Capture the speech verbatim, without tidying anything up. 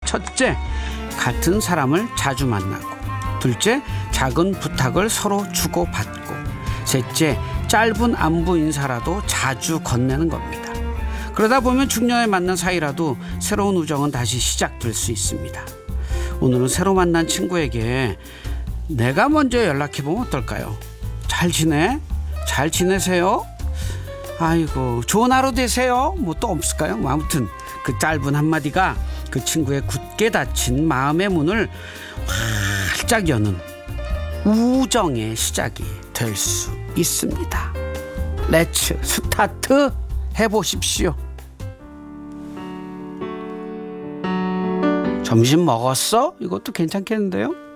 첫째, 같은 사람을 자주 만나고. 둘째, 작은 부탁을 서로 주고받고. 셋째, 짧은 안부 인사라도 자주 건네는 겁니다. 그러다 보면 중년에 만난 사이라도 새로운 우정은 다시 시작될 수 있습니다. 오늘은 새로 만난 친구에게 내가 먼저 연락해보면 어떨까요? 잘 지내? 잘 지내세요? 아이고, 좋은 하루 되세요? 뭐 또 없을까요? 뭐 아무튼 그 짧은 한마디가 그 친구의 굳게 닫힌 마음의 문을 활짝 여는 우정의 시작이 될 수 있습니다. 렛츠 스타트 해보십시오. 점심 먹었어? 이것도 괜찮겠는데요?